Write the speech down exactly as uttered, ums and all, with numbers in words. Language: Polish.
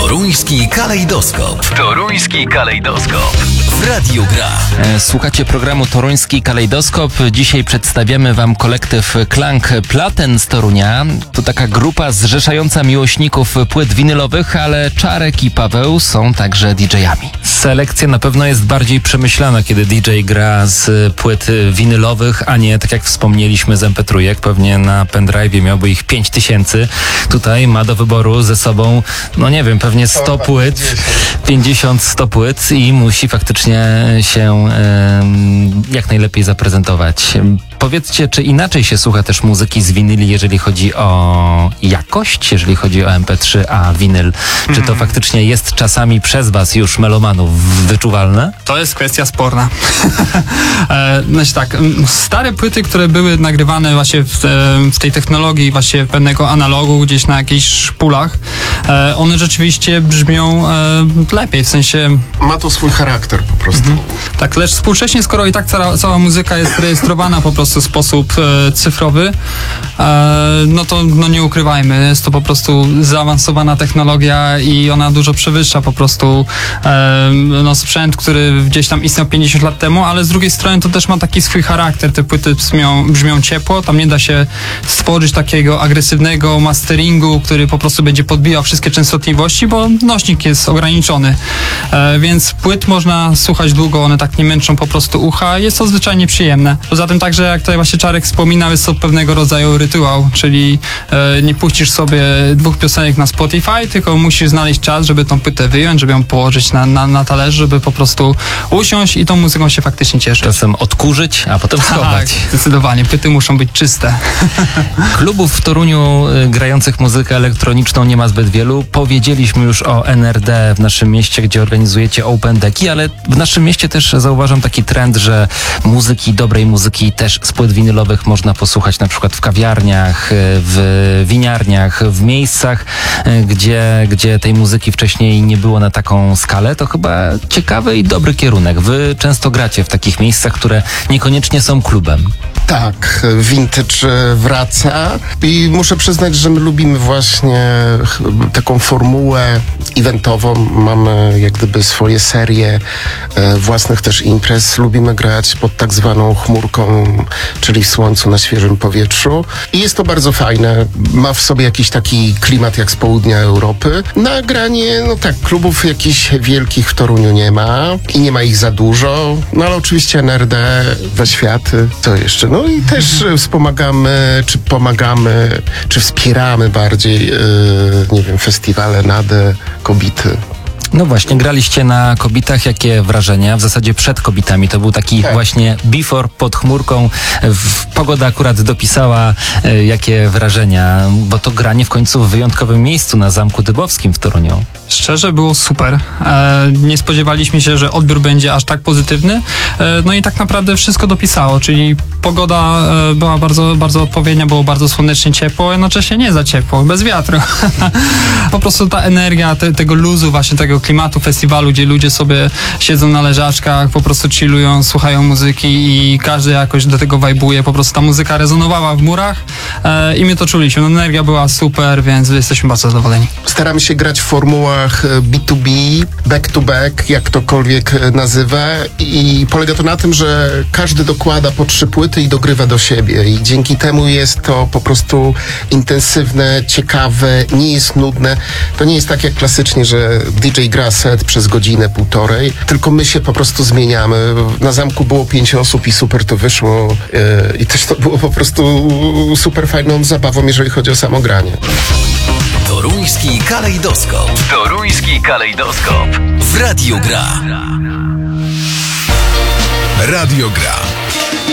Toruński kalejdoskop. Toruński kalejdoskop. W Radiu Gra. Słuchacie programu Toruński kalejdoskop. Dzisiaj przedstawiamy wam kolektyw Klang Platen z Torunia. To taka grupa zrzeszająca miłośników płyt winylowych, ale Czarek i Paweł są także didżejami. Selekcja na pewno jest bardziej przemyślana, kiedy didżej gra z płyt winylowych, a nie, tak jak wspomnieliśmy, z em pe trzy. Pewnie na pendrive'ie miałby ich pięć tysięcy. Tutaj ma do wyboru ze sobą, no nie wiem, pewnie sto płyt, pięćdziesiąt sto płyt i musi faktycznie się e, jak najlepiej zaprezentować. Powiedzcie, czy inaczej się słucha też muzyki z winyli, jeżeli chodzi o jakość, jeżeli chodzi o em pe trzy, a winyl? Czy to mm. faktycznie jest czasami przez was już melomanów wyczuwalne? To jest kwestia sporna. e, znaczy tak, stare płyty, które były nagrywane właśnie w, w tej technologii właśnie pewnego analogu gdzieś na jakichś szpulach, e, one rzeczywiście brzmią e, lepiej, w sensie... Ma to swój charakter po prostu. Mhm. Tak, lecz współcześnie, skoro i tak cała, cała muzyka jest rejestrowana po prostu w sposób e, cyfrowy, e, no to no nie ukrywajmy, jest to po prostu zaawansowana technologia i ona dużo przewyższa po prostu e, no, sprzęt, który gdzieś tam istniał pięćdziesiąt lat temu, ale z drugiej strony to też ma taki swój charakter. Te płyty brzmią, brzmią ciepło, tam nie da się stworzyć takiego agresywnego masteringu, który po prostu będzie podbijał wszystkie częstotliwości, bo nośnik jest ograniczony. E, więc płyt można słuchać długo, one tak nie męczą po prostu ucha, jest to zwyczajnie przyjemne. Poza tym także, jak tutaj właśnie Czarek wspominał, jest to pewnego rodzaju rytuał, czyli e, nie puścisz sobie dwóch piosenek na Spotify, tylko musisz znaleźć czas, żeby tą płytę wyjąć, żeby ją położyć na, na, na talerz, żeby po prostu usiąść i tą muzyką się faktycznie cieszyć. Czasem odkurzyć, a potem schować. Tak, zdecydowanie. Płyty muszą być czyste. Klubów w Toruniu grających muzykę elektroniczną nie ma zbyt wielu. Powiedzieliśmy już o en er de w naszym mieście, gdzie organizujecie open decki, ale w naszym mieście też zauważam taki trend, że muzyki, dobrej muzyki też z płyt winylowych można posłuchać na przykład w kawiarniach, w winiarniach, w miejscach, gdzie, gdzie tej muzyki wcześniej nie było na taką skalę. To chyba ciekawy i dobry kierunek. Wy często gracie w takich miejscach, które niekoniecznie są klubem. Tak, vintage wraca i muszę przyznać, że my lubimy właśnie taką formułę eventową. Mamy jak gdyby swoje serie e, własnych też imprez. Lubimy grać pod tak zwaną chmurką, czyli w słońcu, na świeżym powietrzu. I jest to bardzo fajne. Ma w sobie jakiś taki klimat jak z południa Europy. Nagranie, no tak, klubów jakichś wielkich w Toruniu nie ma i nie ma ich za dużo. No ale oczywiście en er de, we światy, to jeszcze. No i też wspomagamy, czy pomagamy, czy wspieramy bardziej, yy, nie wiem, festiwale Nade, Kobity. No właśnie, graliście na Kobitach. Jakie wrażenia? W zasadzie przed Kobitami. To był taki tak. właśnie before pod chmurką. W, pogoda akurat dopisała e, jakie wrażenia, bo to granie w końcu w wyjątkowym miejscu na Zamku Dybowskim w Toruniu. Szczerze było super. E, nie spodziewaliśmy się, że odbiór będzie aż tak pozytywny. E, no i tak naprawdę wszystko dopisało, czyli pogoda e, była bardzo, bardzo odpowiednia, było bardzo słonecznie, ciepło, jednocześnie nie za ciepło, bez wiatru. Po prostu ta energia te, tego luzu, właśnie tego klimatu festiwalu, gdzie ludzie sobie siedzą na leżaczkach, po prostu chillują, słuchają muzyki i każdy jakoś do tego wajbuje. Po prostu ta muzyka rezonowała w murach e, i my to czuliśmy. No, energia była super, więc jesteśmy bardzo zadowoleni. Staramy się grać w formułach bi tu bi, back to back, jak ktokolwiek nazywa, i polega to na tym, że każdy dokłada po trzy płyty i dogrywa do siebie i dzięki temu jest to po prostu intensywne, ciekawe, nie jest nudne. To nie jest tak jak klasycznie, że didżej gra set przez godzinę, półtorej, tylko my się po prostu zmieniamy. Na zamku było pięć osób i super to wyszło yy, i też to było po prostu super fajną zabawą, jeżeli chodzi o samo granie. Toruński kalejdoskop. Toruński kalejdoskop. W Radiu Gra. Radio Gra.